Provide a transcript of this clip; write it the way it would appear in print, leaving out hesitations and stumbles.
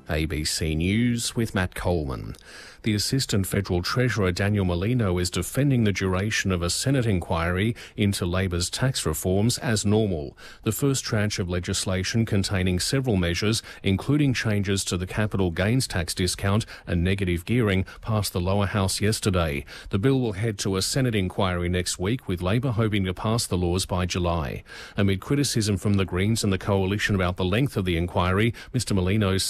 ABC News with Matt Coleman. The Assistant Federal Treasurer Daniel Molino is defending the duration of a Senate inquiry into Labor's tax reforms as normal. The first tranche of legislation containing several measures, including changes to the capital gains tax discount and negative gearing, passed the lower house yesterday. The bill will head to a Senate inquiry next week, with Labor hoping to pass the laws by July. Amid criticism from the Greens and the Coalition about the length of the inquiry, Mr Molino